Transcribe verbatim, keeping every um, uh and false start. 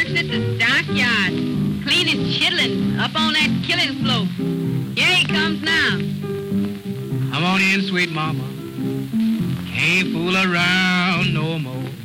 works at the stockyard, cleaning chitlins up on that killing slope. Here he comes now. Come on in, sweet mama. Can't fool around no more.